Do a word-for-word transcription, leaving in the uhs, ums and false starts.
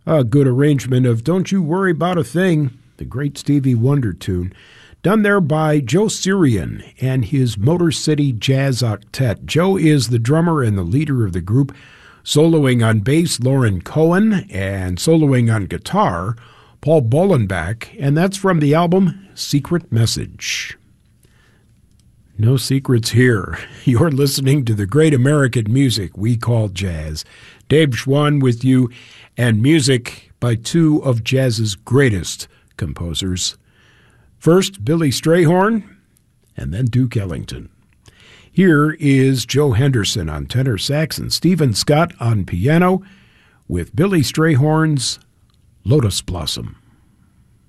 A good arrangement of Don't You Worry About a Thing, the great Stevie Wonder tune, done there by Joe Sirian and his Motor City Jazz Octet. Joe is the drummer and the leader of the group, soloing on bass Lauren Cohen and soloing on guitar Paul Bollenbach, and that's from the album Secret Message. No secrets here. You're listening to the great American music we call jazz. Dave Schwann with you, and music by two of jazz's greatest composers. First, Billy Strayhorn, and then Duke Ellington. Here is Joe Henderson on tenor sax and Stephen Scott on piano with Billy Strayhorn's Lotus Blossom.